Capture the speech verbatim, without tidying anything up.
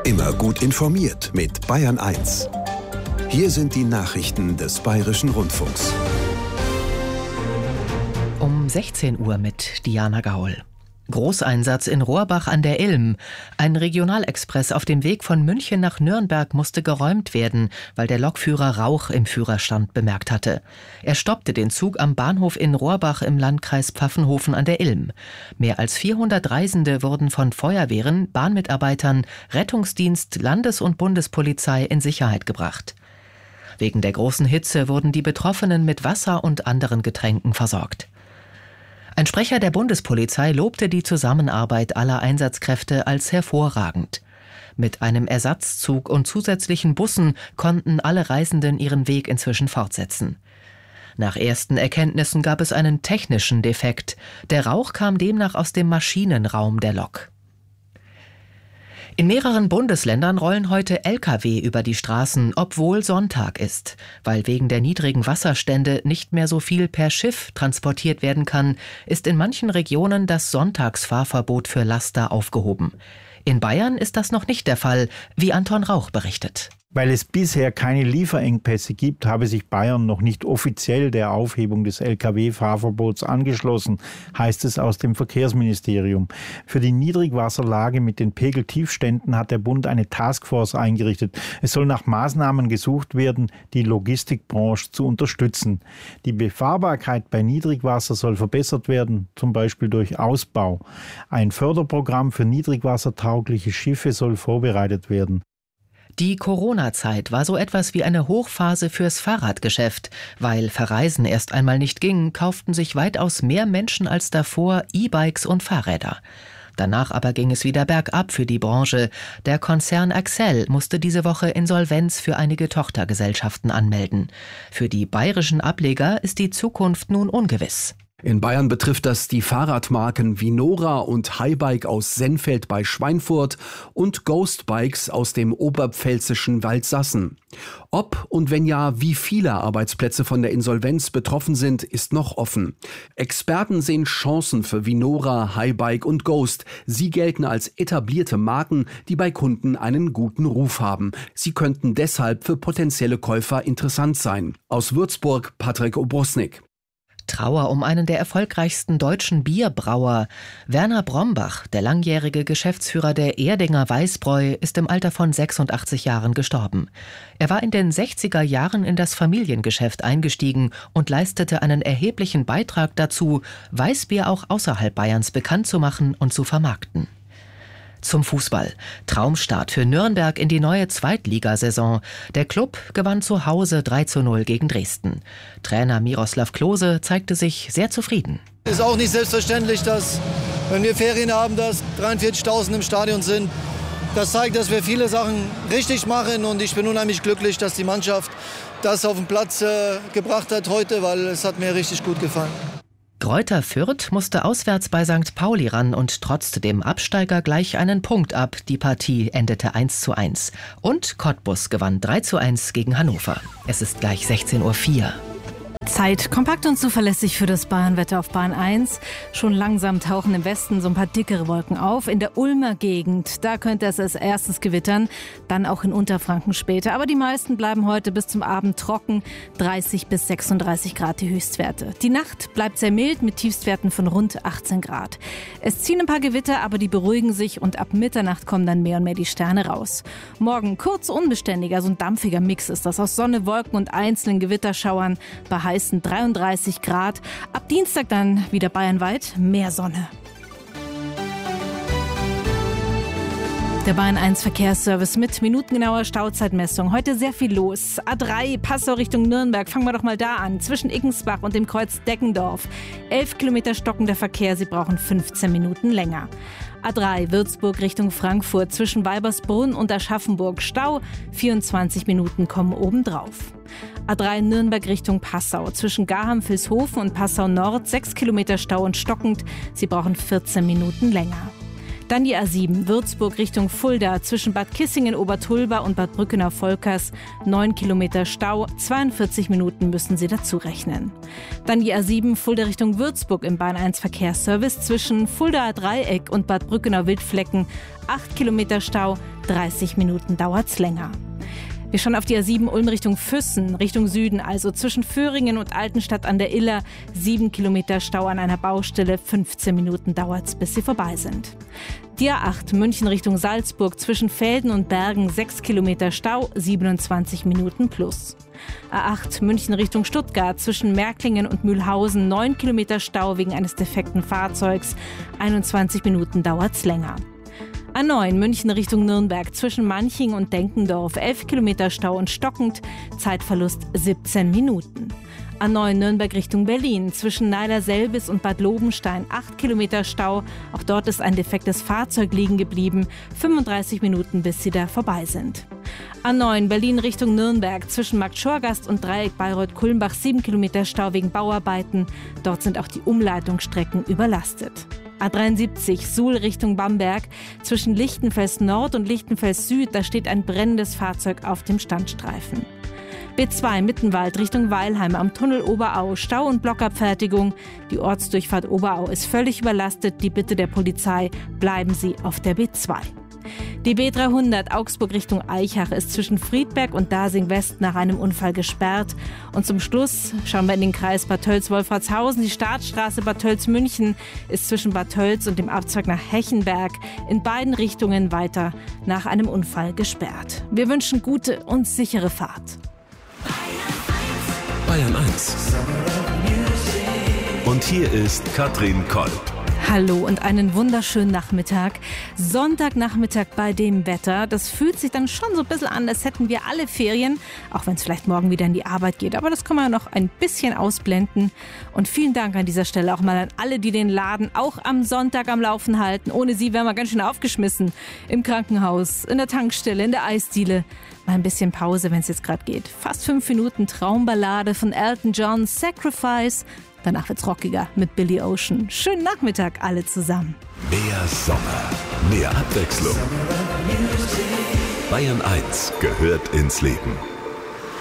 Immer gut informiert mit Bayern eins. Hier sind die Nachrichten des Bayerischen Rundfunks. Um sechzehn Uhr mit Diana Gaul. Großeinsatz in Rohrbach an der Ilm. Ein Regionalexpress auf dem Weg von München nach Nürnberg musste geräumt werden, weil der Lokführer Rauch im Führerstand bemerkt hatte. Er stoppte den Zug am Bahnhof in Rohrbach im Landkreis Pfaffenhofen an der Ilm. Mehr als vierhundert Reisende wurden von Feuerwehren, Bahnmitarbeitern, Rettungsdienst, Landes- und Bundespolizei in Sicherheit gebracht. Wegen der großen Hitze wurden die Betroffenen mit Wasser und anderen Getränken versorgt. Ein Sprecher der Bundespolizei lobte die Zusammenarbeit aller Einsatzkräfte als hervorragend. Mit einem Ersatzzug und zusätzlichen Bussen konnten alle Reisenden ihren Weg inzwischen fortsetzen. Nach ersten Erkenntnissen gab es einen technischen Defekt. Der Rauch kam demnach aus dem Maschinenraum der Lok. In mehreren Bundesländern rollen heute L K W über die Straßen, obwohl Sonntag ist. Weil wegen der niedrigen Wasserstände nicht mehr so viel per Schiff transportiert werden kann, ist in manchen Regionen das Sonntagsfahrverbot für Laster aufgehoben. In Bayern ist das noch nicht der Fall, wie Anton Rauch berichtet. Weil es bisher keine Lieferengpässe gibt, habe sich Bayern noch nicht offiziell der Aufhebung des L K W-Fahrverbots angeschlossen, heißt es aus dem Verkehrsministerium. Für die Niedrigwasserlage mit den Pegeltiefständen hat der Bund eine Taskforce eingerichtet. Es soll nach Maßnahmen gesucht werden, die Logistikbranche zu unterstützen. Die Befahrbarkeit bei Niedrigwasser soll verbessert werden, zum Beispiel durch Ausbau. Ein Förderprogramm für niedrigwassertaugliche Schiffe soll vorbereitet werden. Die Corona-Zeit war so etwas wie eine Hochphase fürs Fahrradgeschäft. Weil Verreisen erst einmal nicht ging, kauften sich weitaus mehr Menschen als davor E-Bikes und Fahrräder. Danach aber ging es wieder bergab für die Branche. Der Konzern Accel musste diese Woche Insolvenz für einige Tochtergesellschaften anmelden. Für die bayerischen Ableger ist die Zukunft nun ungewiss. In Bayern betrifft das die Fahrradmarken Vinora und Highbike aus Sennfeld bei Schweinfurt und Ghost Bikes aus dem oberpfälzischen Waldsassen. Ob und wenn ja, wie viele Arbeitsplätze von der Insolvenz betroffen sind, ist noch offen. Experten sehen Chancen für Vinora, Highbike und Ghost. Sie gelten als etablierte Marken, die bei Kunden einen guten Ruf haben. Sie könnten deshalb für potenzielle Käufer interessant sein. Aus Würzburg, Patrick Obrosnik. Trauer um einen der erfolgreichsten deutschen Bierbrauer. Werner Brombach, der langjährige Geschäftsführer der Erdinger Weißbräu, ist im Alter von sechsundachtzig Jahren gestorben. Er war in den sechziger Jahren in das Familiengeschäft eingestiegen und leistete einen erheblichen Beitrag dazu, Weißbier auch außerhalb Bayerns bekannt zu machen und zu vermarkten. Zum Fußball. Traumstart für Nürnberg in die neue Zweitligasaison. Der Klub gewann zu Hause drei zu null gegen Dresden. Trainer Miroslav Klose zeigte sich sehr zufrieden. Es ist auch nicht selbstverständlich, dass, wenn wir Ferien haben, dass dreiundvierzigtausend im Stadion sind. Das zeigt, dass wir viele Sachen richtig machen und ich bin unheimlich glücklich, dass die Mannschaft das auf den Platz äh, gebracht hat heute, weil es hat mir richtig gut gefallen. Greuther Fürth musste auswärts bei Sankt Pauli ran und trotzte dem Absteiger gleich einen Punkt ab. Die Partie endete eins zu eins. Und Cottbus gewann drei zu eins gegen Hannover. Es ist gleich sechzehn Uhr vier. Zeit kompakt und zuverlässig für das Bayernwetter auf Bayern eins. Schon langsam tauchen im Westen so ein paar dickere Wolken auf. In der Ulmer Gegend, da könnte es als erstes gewittern, dann auch in Unterfranken später. Aber die meisten bleiben heute bis zum Abend trocken, dreißig bis sechsunddreißig Grad die Höchstwerte. Die Nacht bleibt sehr mild mit Tiefstwerten von rund achtzehn Grad. Es ziehen ein paar Gewitter, aber die beruhigen sich und ab Mitternacht kommen dann mehr und mehr die Sterne raus. Morgen kurz unbeständiger, so ein dampfiger Mix ist das aus Sonne, Wolken und einzelnen Gewitterschauern bei heißen dreiunddreißig Grad. Ab Dienstag dann wieder bayernweit mehr Sonne. Der Bayern eins Verkehrsservice mit minutengenauer Stauzeitmessung. Heute sehr viel los. A drei Passau Richtung Nürnberg. Fangen wir doch mal da an. Zwischen Iggensbach und dem Kreuz Deckendorf. elf Kilometer stockender Verkehr. Sie brauchen fünfzehn Minuten länger. A drei Würzburg Richtung Frankfurt. Zwischen Weibersbrunn und Aschaffenburg Stau. vierundzwanzig Minuten kommen obendrauf. A drei Nürnberg Richtung Passau. Zwischen Garham-Vilshofen und Passau Nord. sechs Kilometer Stau und stockend. Sie brauchen vierzehn Minuten länger. Dann die A sieben, Würzburg Richtung Fulda, zwischen Bad Kissingen-Obertulba und Bad Brückener-Volkers, neun Kilometer Stau, zweiundvierzig Minuten müssen Sie dazu rechnen. Dann die A sieben, Fulda Richtung Würzburg im Bahn eins Verkehrsservice, zwischen Fuldaer Dreieck und Bad Brückener-Wildflecken, acht Kilometer Stau, dreißig Minuten dauert's länger. Wir schauen auf die A sieben Ulm Richtung Füssen, Richtung Süden, also zwischen Föhringen und Altenstadt an der Iller. sieben Kilometer Stau an einer Baustelle, fünfzehn Minuten dauert's, bis sie vorbei sind. Die A acht München Richtung Salzburg, zwischen Velden und Bergen, sechs Kilometer Stau, siebenundzwanzig Minuten plus. A acht München Richtung Stuttgart, zwischen Märklingen und Mühlhausen, neun Kilometer Stau wegen eines defekten Fahrzeugs, einundzwanzig Minuten dauert's länger. A neun München Richtung Nürnberg, zwischen Manching und Denkendorf, elf Kilometer Stau und stockend, Zeitverlust siebzehn Minuten. A neun Nürnberg Richtung Berlin, zwischen Neider-Selbis und Bad Lobenstein, acht Kilometer Stau, auch dort ist ein defektes Fahrzeug liegen geblieben, fünfunddreißig Minuten, bis sie da vorbei sind. A neun Berlin Richtung Nürnberg, zwischen Markt Schorgast und Dreieck Bayreuth-Kulmbach, sieben Kilometer Stau wegen Bauarbeiten, dort sind auch die Umleitungsstrecken überlastet. A dreiundsiebzig Suhl Richtung Bamberg, zwischen Lichtenfels Nord und Lichtenfels Süd, da steht ein brennendes Fahrzeug auf dem Standstreifen. B zwei Mittenwald Richtung Weilheim am Tunnel Oberau, Stau und Blockabfertigung. Die Ortsdurchfahrt Oberau ist völlig überlastet. Die Bitte der Polizei, bleiben Sie auf der B zwei. Die B dreihundert Augsburg Richtung Eichach ist zwischen Friedberg und Dasing West nach einem Unfall gesperrt. Und zum Schluss schauen wir in den Kreis Bad Tölz-Wolfratshausen. Die Startstraße Bad Tölz-München ist zwischen Bad Tölz und dem Abzweig nach Hechenberg in beiden Richtungen weiter nach einem Unfall gesperrt. Wir wünschen gute und sichere Fahrt. Bayern eins. Und hier ist Katrin Kolb. Hallo und einen wunderschönen Nachmittag. Sonntagnachmittag bei dem Wetter. Das fühlt sich dann schon so ein bisschen an, als hätten wir alle Ferien, auch wenn es vielleicht morgen wieder in die Arbeit geht. Aber das kann man ja noch ein bisschen ausblenden. Und vielen Dank an dieser Stelle auch mal an alle, die den Laden auch am Sonntag am Laufen halten. Ohne sie wären wir ganz schön aufgeschmissen. Im Krankenhaus, in der Tankstelle, in der Eisdiele. Mal ein bisschen Pause, wenn es jetzt gerade geht. Fast fünf Minuten Traumballade von Elton John, Sacrifice. Danach wird's rockiger mit Billy Ocean. Schönen Nachmittag alle zusammen. Mehr Sommer, mehr Abwechslung. Bayern eins gehört ins Leben.